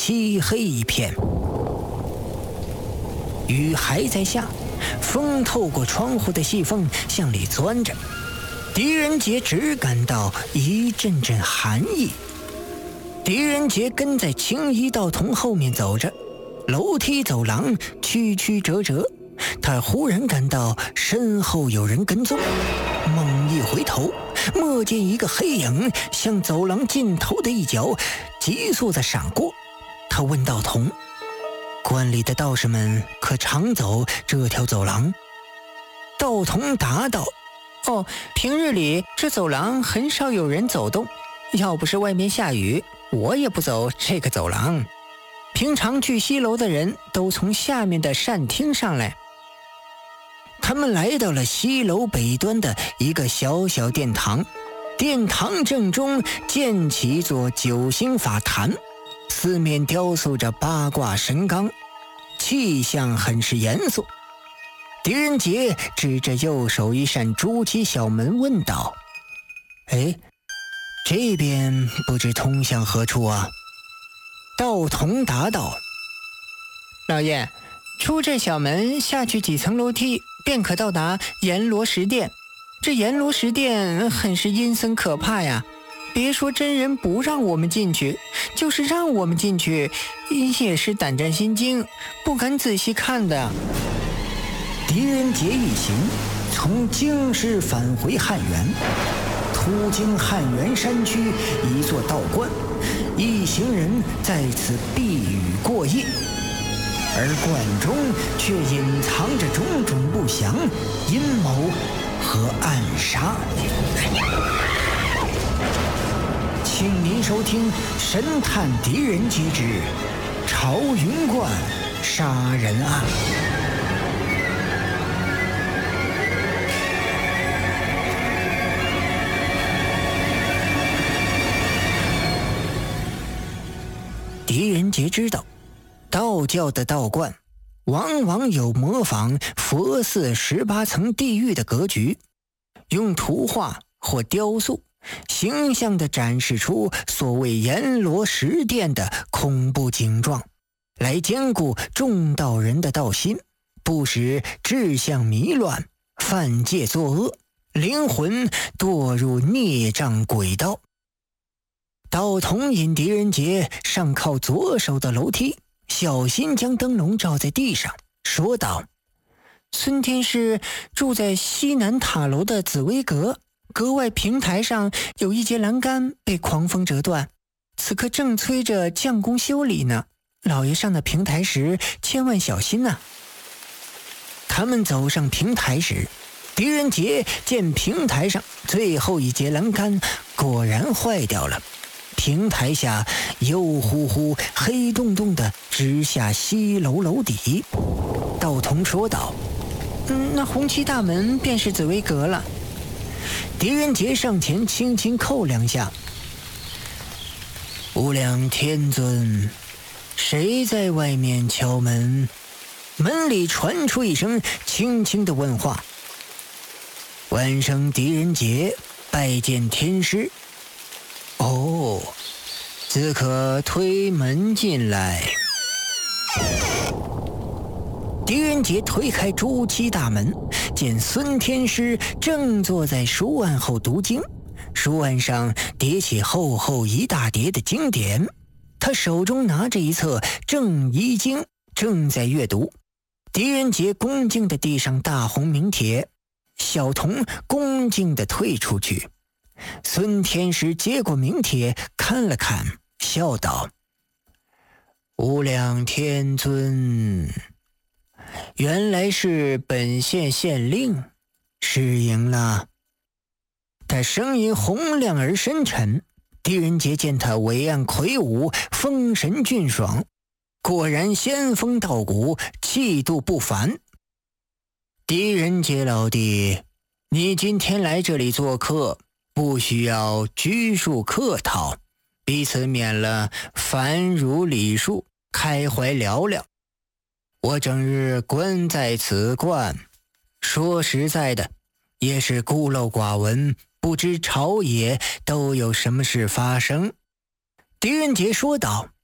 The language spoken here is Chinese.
漆黑一片。雨还在下，风透过窗户的细缝向里钻着，狄仁杰只感到一阵阵寒意。狄仁杰跟在青衣道童后面走着，楼梯走廊曲曲折折，他忽然感到身后有人跟踪，猛一回头，蓦见一个黑影向走廊尽头的一角急速地闪过。他问道童：观里的道士们可常走这条走廊？道童答道：哦，平日里这走廊很少有人走动，要不是外面下雨，我也不走这个走廊。平常去西楼的人都从下面的扇厅上来。他们来到了西楼北端的一个小小殿堂，殿堂正中建起一座九星法坛，四面雕塑着八卦神纲，气象很是严肃。狄仁杰指着右手一扇朱漆小门问道：哎，这边不知通向何处啊？道童答道：老爷，出这小门下去几层楼梯便可到达阎罗石殿。这阎罗石殿很是阴森可怕呀，别说真人不让我们进去，就是让我们进去也是胆战心惊，不敢仔细看的。狄仁杰一行从京师返回汉源，途经汉源山区一座道观，一行人在此避雨过夜，而观中却隐藏着种种不祥、阴谋和暗杀。请您收听《神探狄仁杰之朝云观杀人案》。狄仁杰知道，道教的道观往往有模仿佛寺18层地狱的格局，用图画或雕塑形象地展示出所谓阎罗石殿的恐怖景状，来兼顾众道人的道心，不使志向迷乱，犯戒作恶，灵魂堕入孽障轨道。道童引狄仁杰上靠左手的楼梯，小心将灯笼照在地上，说道：孙天师住在西南塔楼的紫薇阁，阁外平台上有一节栏杆被狂风折断，此刻正催着匠工修理呢，老爷上的平台时千万小心啊。他们走上平台时，狄仁杰见平台上最后一节栏杆果然坏掉了，平台下油乎乎黑洞洞的直下西楼楼底。道童说道：那红旗大门便是紫薇阁了。狄仁杰上前轻轻叩两下：无量天尊，谁在外面敲门？门里传出一声轻轻的问话：晚生狄仁杰，拜见天师。哦，自可推门进来。狄仁杰推开朱漆大门，见孙天师正坐在书案后读经，书案上叠起厚厚一大叠的经典，他手中拿着一册正一经，正在阅读。狄仁杰恭敬地递上大红名帖，小童恭敬地退出去。孙天师接过名帖看了看，笑道：无量天尊，原来是本县县令，失迎了。他声音洪亮而深沉，狄仁杰见他伟岸魁梧，风神俊爽，果然仙风道骨，气度不凡。狄仁杰老弟，你今天来这里做客，不需要拘束客套，彼此免了凡儒礼数，开怀聊聊。我整日关在此观，说实在的，也是孤陋寡闻，不知朝野都有什么事发生。狄仁杰说道：